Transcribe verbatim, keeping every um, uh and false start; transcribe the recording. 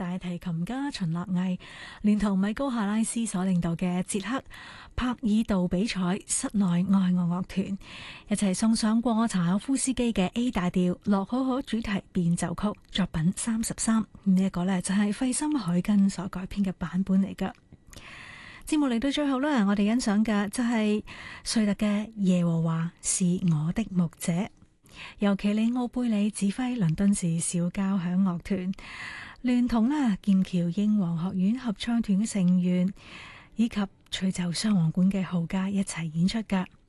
大提琴家秦立毅，連同米高夏拉斯所領導嘅捷克帕爾杜比賽室內愛樂樂團，一齊送上過柴可夫斯基嘅 A 大調洛可可主題變奏曲作品三十三。呢一個呢，就係費森海根所改編嘅版本嚟噶。節目嚟到最後啦，我哋欣賞嘅就係瑞特嘅《耶和華是我的牧者》，由奇里奧貝里指揮倫敦市小交響樂團，聯同啦劍橋英皇學院合唱團嘅成員以及吹奏雙簧管嘅號家一齊演出噶。